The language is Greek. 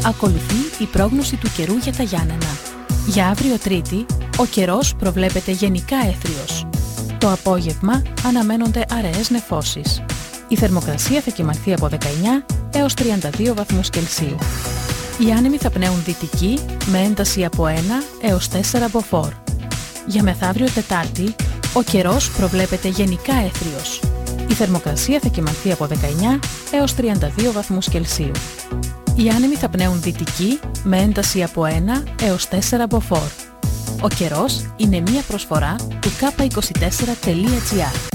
Ακολουθεί η πρόγνωση του καιρού για τα Γιάννενα. Για αύριο Τρίτη, ο καιρός προβλέπεται γενικά έθριος. Το απόγευμα αναμένονται αραιές νεφώσεις. Η θερμοκρασία θα κυμανθεί από 19 έως 32 βαθμούς Κελσίου. Οι άνεμοι θα πνέουν δυτική με ένταση από 1 έως 4 μποφόρ. Για μεθαύριο Τετάρτη, ο καιρός προβλέπεται γενικά έθριος. Η θερμοκρασία θα κυμανθεί από 19 έως 32 βαθμούς Κελσίου. Οι άνεμοι θα πνέουν δυτική με ένταση από 1 έως 4 μποφόρ. Ο καιρός είναι μία προσφορά του k24.gr.